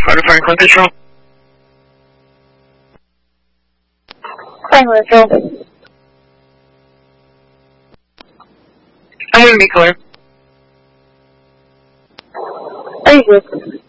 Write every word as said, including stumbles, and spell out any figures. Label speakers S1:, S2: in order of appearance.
S1: Hardy Franklin Control.
S2: Franklin Control.
S1: I'm going to be clear.
S2: Thank you.